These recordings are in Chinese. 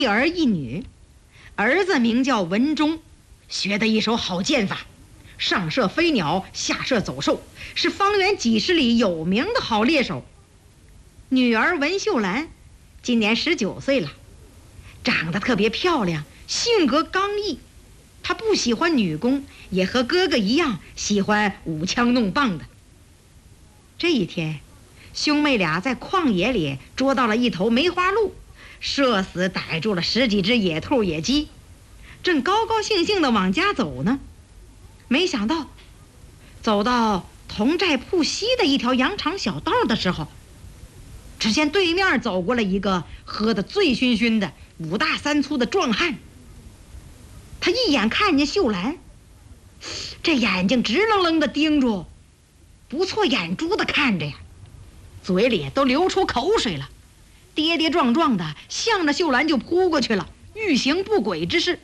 一儿一女，儿子名叫文忠，学得一手好剑法，上射飞鸟，下射走兽，是方圆几十里有名的好猎手。女儿文秀兰今年19岁了，长得特别漂亮，性格刚毅。她不喜欢女工，也和哥哥一样喜欢舞枪弄棒的。这一天，兄妹俩在旷野里捉到了一头梅花鹿，射死逮住了10几只野兔野鸡，正高高兴兴地往家走呢。没想到走到同寨铺西的一条羊肠小道的时候，只见对面走过了一个喝得醉醺醺的5大3粗的壮汉。他一眼看见秀兰，这眼睛直愣愣地盯住，不错眼珠子看着呀，嘴里都流出口水了，跌跌撞撞的向着秀兰就扑过去了，欲行不轨之事。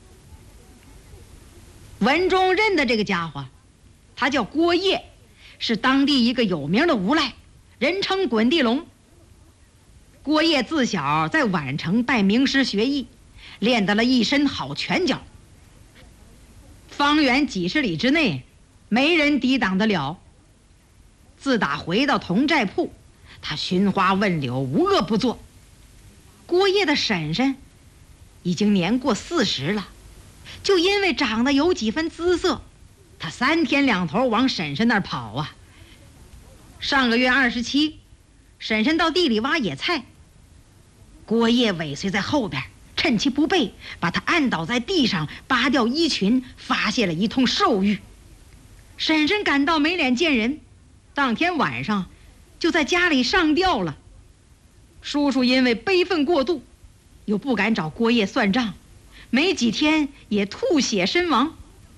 文忠认得这个家伙，他叫郭烨，是当地一个有名的无赖，人称滚地龙。郭烨自小在宛城拜名师学艺，练得了一身好拳脚，方圆几十里之内没人抵挡得了。自打回到同寨铺，他寻花问柳，无恶不作。郭烨的婶婶已经年过40了，就因为长得有几分姿色，他3天2头往婶婶那儿跑啊。上个月27，婶婶到地里挖野菜，郭烨尾随在后边，趁其不备，把他按倒在地上，扒掉衣裙，发泄了一通兽欲。婶婶感到没脸见人，当天晚上就在家里上吊了。叔叔因为悲愤过度，又不敢找郭烨算账，没几天也吐血身亡。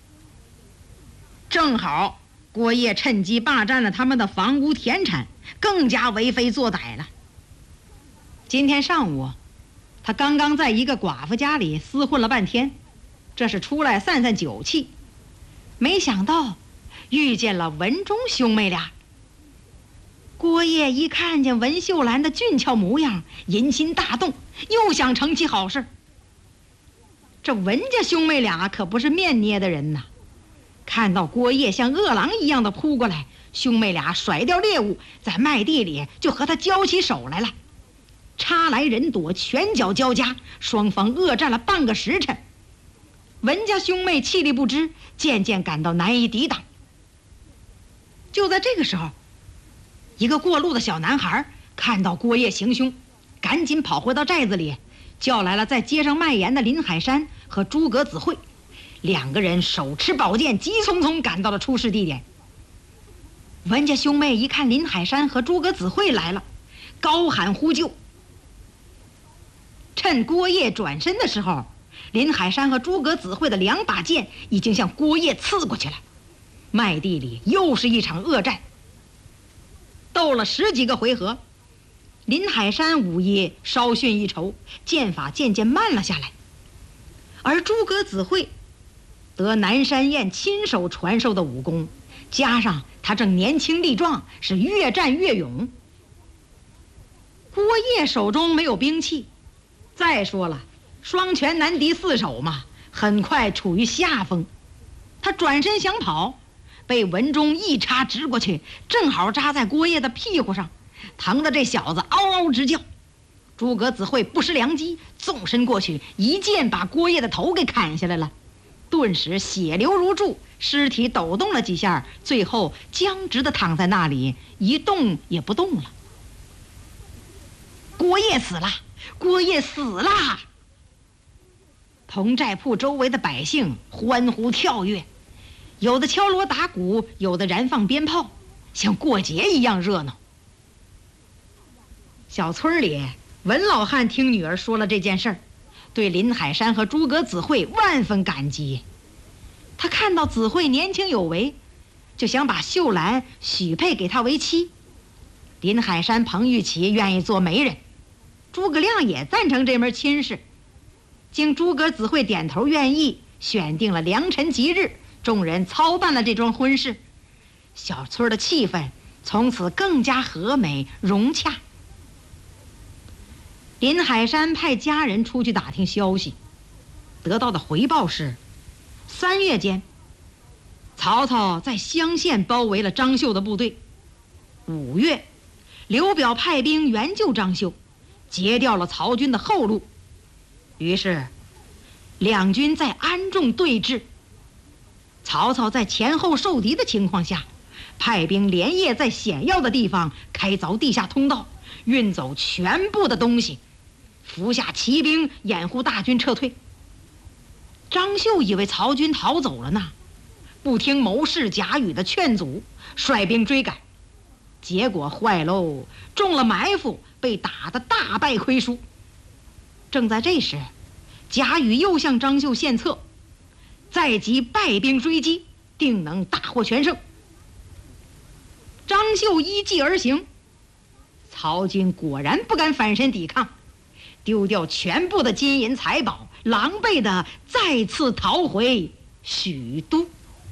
正好郭烨趁机霸占了他们的房屋田产，更加为非作歹了。今天上午，他刚刚在一个寡妇家里厮混了半天，这是出来散散酒气，没想到遇见了文忠兄妹俩。郭烨一看见文秀兰的俊俏模样，淫心大动，又想成其好事。这文家兄妹俩可不是面捏的人呐，看到郭烨像饿狼一样的扑过来，兄妹俩甩掉猎物，在麦地里就和他交起手来了。差来人躲，拳脚交加，双方恶战了半个时辰。文家兄妹气力不支，渐渐感到难以抵挡。就在这个时候，一个过路的小男孩看到郭烨行凶，赶紧跑回到寨子里，叫来了在街上卖盐的林海山和诸葛子慧。2个人手持宝剑，急匆匆赶到了出事地点。文家兄妹一看林海山和诸葛子慧来了，高喊呼救。趁郭烨转身的时候，林海山和诸葛子慧的2把剑已经向郭烨刺过去了。麦地里又是一场恶战，斗了10几个回合，林海山武艺稍逊一筹，剑法渐渐慢了下来。而诸葛子慧得南山雁亲手传授的武功，加上他正年轻力壮，是越战越勇。郭烨手中没有兵器，再说了，双拳难敌4手嘛，很快处于下风。他转身想跑，被文忠一插直过去，正好扎在郭烨的屁股上，疼得这小子嗷嗷直叫。诸葛子慧不失良机，纵身过去，一剑把郭烨的头给砍下来了。顿时血流如注，尸体抖动了几下，最后僵直地躺在那里，一动也不动了。郭烨死了！郭烨死了！同寨铺周围的百姓欢呼跳跃，有的敲锣打鼓，有的燃放鞭炮，像过节一样热闹。小村里，文老汉听女儿说了这件事儿，对林海山和诸葛子慧万分感激。他看到子慧年轻有为，就想把秀兰许配给他为妻。林海山、彭玉琪愿意做媒人，诸葛亮也赞成这门亲事。经诸葛子慧点头愿意，选定了良辰吉日，众人操办了这桩婚事。小村的气氛从此更加和美融洽。 林海山派家人出去打听消息，得到的回报是，3月间，曹操在襄县包围了张绣的部队。5月，刘表派兵援救张绣，截掉了曹军的后路。于是，两军在安众对峙。曹操在前后受敌的情况下，派兵连夜在险要的地方开凿地下通道，运走全部的东西，伏下骑兵掩护大军撤退。张绣以为曹军逃走了呢，不听谋士贾诩的劝阻，率兵追赶，结果坏喽，中了埋伏，被打得大败亏输。正在这时，贾诩又向张绣献策，再集败兵追击，定能大获全胜。张绣依计而行，曹军果然不敢反身抵抗，丢掉全部的金银财宝，狼狈地再次逃回许都。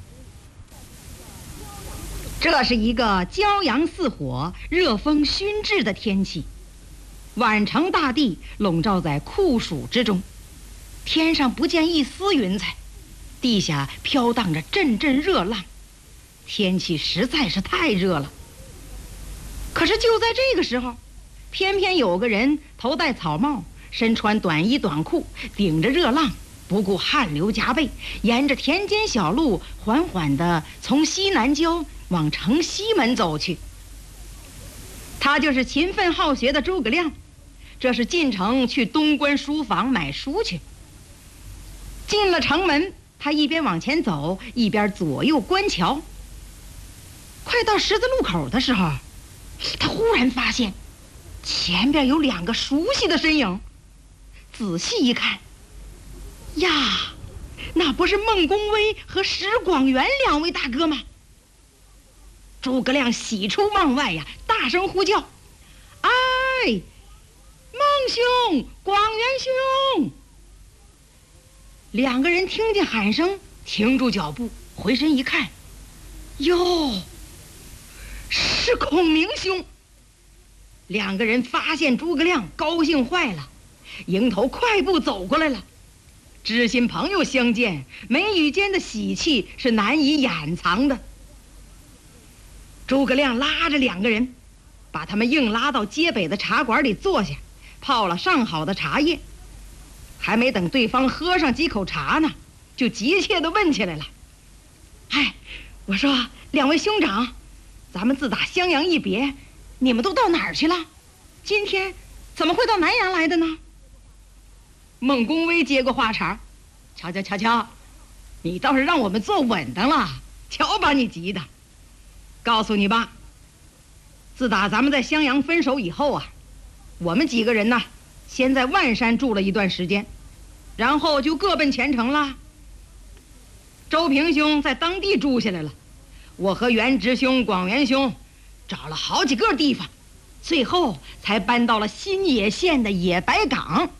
这是一个骄阳似火、热风熏炙的天气，宛城大地笼罩在酷暑之中，天上不见一丝云彩，地下飘荡着阵阵热浪，天气实在是太热了。可是就在这个时候，偏偏有个人头戴草帽，身穿短衣短裤，顶着热浪，不顾汗流浃背，沿着田间小路缓缓地从西南郊往城西门走去。他就是勤奋好学的诸葛亮，这是进城去东关书房买书去。进了城门，他一边往前走，一边左右观瞧。快到十字路口的时候，他忽然发现前边有2个熟悉的身影，仔细一看，呀，那不是孟公威和石广元2位大哥吗？诸葛亮喜出望外呀，大声呼叫：“哎，孟兄，广元兄！”2个人听见喊声，停住脚步，回身一看，哟，是孔明兄。2个人发现诸葛亮，高兴坏了，迎头快步走过来了。知心朋友相见，眉宇间的喜气是难以掩藏的。诸葛亮拉着2个人，把他们硬拉到街北的茶馆里坐下，泡了上好的茶叶。还没等对方喝上几口茶呢，就急切地问起来了：“哎，我说2位兄长，咱们自打襄阳一别，你们都到哪儿去了？今天怎么会到南阳来的呢？”孟公威接过话茬：“瞧，你倒是让我们坐稳当了，瞧把你急的。告诉你吧，自打咱们在襄阳分手以后啊，我们几个人呢，先在万山住了一段时间，然后就各奔前程了。周平兄在当地住下来了，我和元直兄、广元兄找了好几个地方，最后才搬到了新野县的野白岗。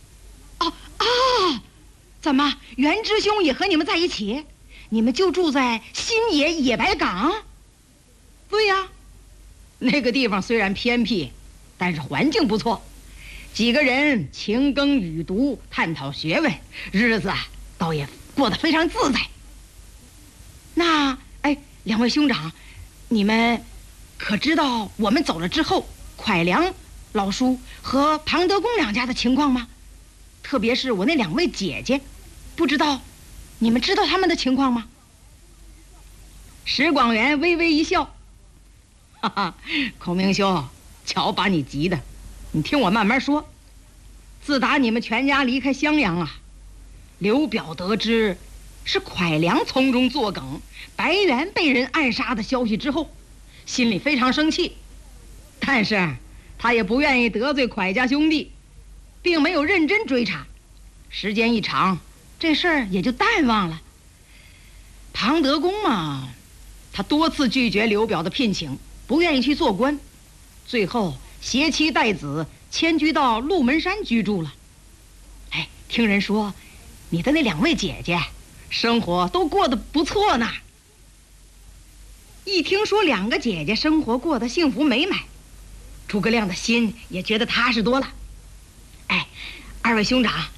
怎么元直兄也和你们在一起？你们就住在新野白岗？对呀，那个地方虽然偏僻，但是环境不错，几个人勤耕雨读，探讨学问，日子倒也过得非常自在。那2位兄长，你们可知道我们走了之后，蒯良老叔和庞德公2家的情况吗？特别是我那2位姐姐，不知道你们知道他们的情况吗？石广元微微一笑：“哈哈，孔明兄，瞧把你急的，你听我慢慢说。自打你们全家离开襄阳啊，刘表得知是蒯良从中作梗，白猿被人暗杀的消息之后，心里非常生气，但是他也不愿意得罪蒯家兄弟，并没有认真追查。时间一长，这事儿也就淡忘了。庞德公嘛，他多次拒绝刘表的聘请，不愿意去做官，最后携妻带子迁居到鹿门山居住了。听人说你的那2位姐姐生活都过得不错呢。”一听说2个姐姐生活过得幸福美满，诸葛亮的心也觉得踏实多了。 二位兄长，